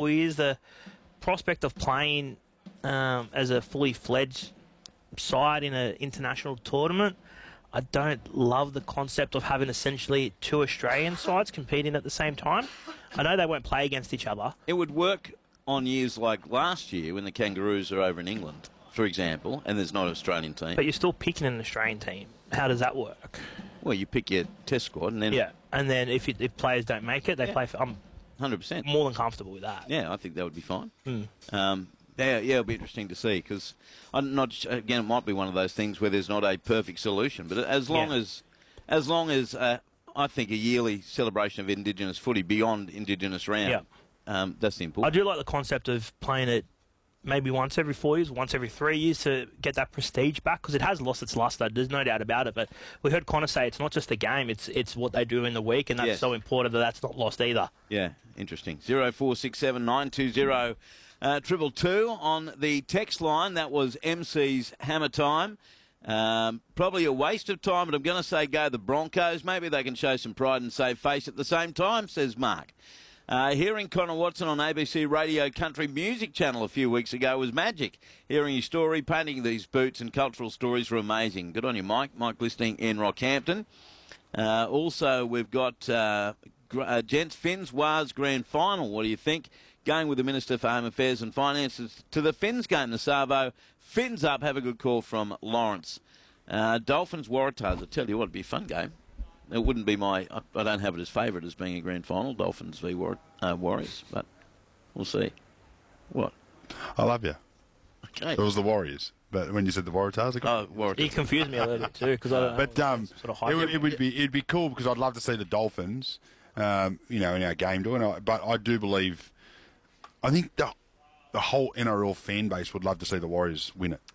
couple of years, the prospect of playing as a fully fledged side in an international tournament, I don't love the concept of having essentially two Australian sides competing at the same time. I know they won't play against each other. It would work on years like last year when the Kangaroos are over in England, for example, and there's not an Australian team. But you're still picking an Australian team. How does that work? Well, you pick your test squad and then... Yeah, and then if players don't make it, they play for... I'm 100%. more than comfortable with that. Yeah, I think that would be fine. Yeah, it'll be interesting to see, because I'm not. Again, it might be one of those things where there's not a perfect solution, but as long as I think a yearly celebration of Indigenous footy beyond Indigenous round, that's the important. I do like the concept of playing it maybe once every 4 years, once every 3 years to get that prestige back, because it has lost its luster. There's no doubt about it. But we heard Connor say it's not just the game; it's what they do in the week, and that's so important that's not lost either. Yeah, interesting. 0467 920 222 on the text line. That was MC's Hammer Time. Probably a waste of time, but I'm going to say go the Broncos. Maybe they can show some pride and save face at the same time, says Mark. Hearing Connor Watson on ABC Radio Country Music Channel a few weeks ago was magic. Hearing his story, painting these boots and cultural stories were amazing. Good on you, Mike. Mike listening in Rockhampton. Also, we've got Gents Finns Wars Grand Final. What do you think? Going with the Minister for Home Affairs and Finances to the Finns game, the Savo. Finns up, have a good call from Lawrence. Dolphins Waratahs, I tell you what, it'd be a fun game. It wouldn't be I don't have it as favourite as being a grand final, Dolphins v Warriors, but we'll see. What? I love you. Okay. It was the Warriors, but when you said the Waratahs, Waratahs. He confused me a little bit too, because it'd be cool, because I'd love to see the Dolphins, in our game doing. But I do believe, I think the whole NRL fan base would love to see the Warriors win it.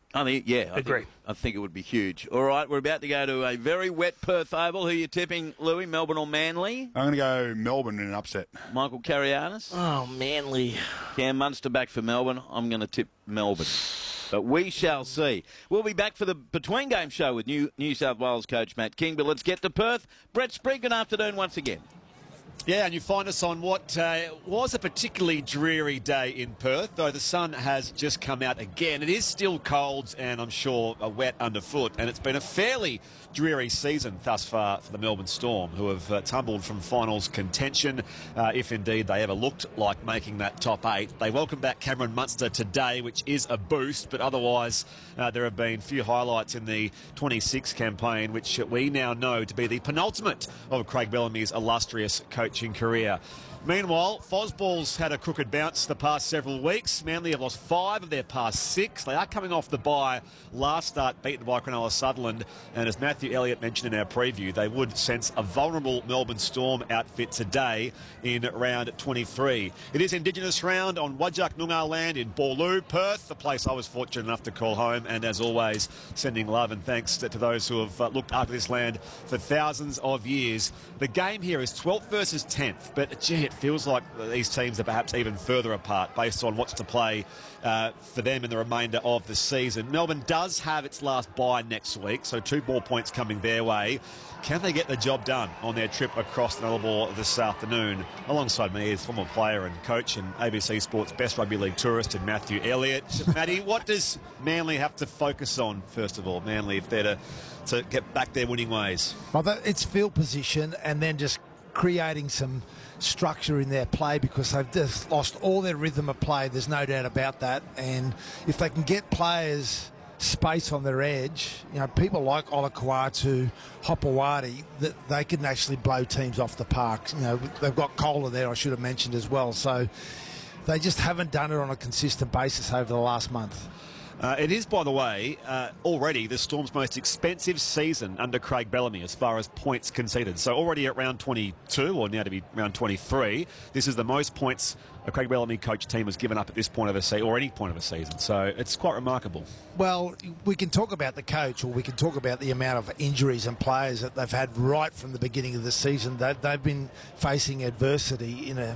I think it would be huge. All right, we're about to go to a very wet Perth Oval. Who are you tipping, Louis? Melbourne or Manly? I'm going to go Melbourne in an upset. Michael Carianis? Oh, Manly. Cam Munster back for Melbourne. I'm going to tip Melbourne. But we shall see. We'll be back for the Between Game show with New South Wales coach Matt King. But let's get to Perth. Brett Sprigg, good afternoon once again. Yeah, and you find us on what was a particularly dreary day in Perth, though the sun has just come out again. It is still cold and I'm sure wet underfoot, and it's been a fairly dreary season thus far for the Melbourne Storm, who have tumbled from finals contention, if indeed they ever looked like making that top 8. They welcome back Cameron Munster today, which is a boost, but otherwise there have been few highlights in the 26 campaign, which we now know to be the penultimate of Craig Bellamy's illustrious coaching career. Meanwhile, Fosball's had a crooked bounce the past several weeks. Manly have lost 5 of their past 6. They are coming off the bye. Last start beaten by Cronulla Sutherland. And as Matthew Elliott mentioned in our preview, they would sense a vulnerable Melbourne Storm outfit today in round 23. It is Indigenous round on Whadjuk Noongar land in Boorloo, Perth, the place I was fortunate enough to call home. And as always, sending love and thanks to those who have looked after this land for thousands of years. The game here is 12th versus 10th, but gee, it feels like these teams are perhaps even further apart based on what's to play for them in the remainder of the season. Melbourne does have its last bye next week, so 2 more points coming their way. Can they get the job done on their trip across the Nullarbor this afternoon? Alongside me is former player and coach and ABC Sports best rugby league tourist and Matthew Elliott. Matty, what does Manly have to focus on, first of all? Manly, if they're to get back their winning ways. Well, it's field position and then just creating some structure in their play, because they've just lost all their rhythm of play. There's no doubt about that. And if they can get players space on their edge, people like Olakuatu, Hopewadi, that they can actually blow teams off the park. They've got Kohler there, I should have mentioned as well. So they just haven't done it on a consistent basis over the last month. It is, by the way, already the Storm's most expensive season under Craig Bellamy as far as points conceded. So already at round 22, or now to be round 23, this is the most points a Craig Bellamy coach team has given up at this point of a season, or any point of a season. So it's quite remarkable. Well, we can talk about the coach, or we can talk about the amount of injuries and players that they've had right from the beginning of the season. They've been facing adversity in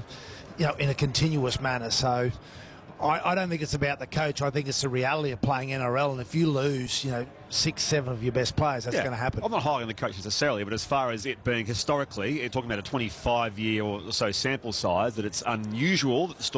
a continuous manner. So I don't think it's about the coach. I think it's the reality of playing NRL. And if you lose, 6, 7 of your best players, that's going to happen. I'm not highlighting the coach necessarily, but as far as it being historically, talking about a 25-year or so sample size, that it's unusual that the Storm